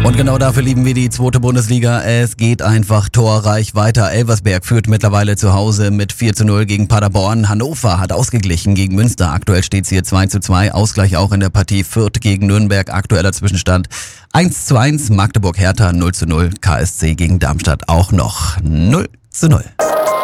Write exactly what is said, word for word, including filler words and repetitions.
Und genau dafür lieben wir die zweite Bundesliga. Es geht einfach torreich weiter. Elversberg führt mittlerweile zu Hause mit vier zu null gegen Paderborn. Hannover hat ausgeglichen gegen Münster. Aktuell steht es hier zwei zu zwei. Ausgleich auch in der Partie Fürth gegen Nürnberg. Aktueller Zwischenstand eins zu eins. Magdeburg Hertha null zu null. K S C gegen Darmstadt auch noch null zu null.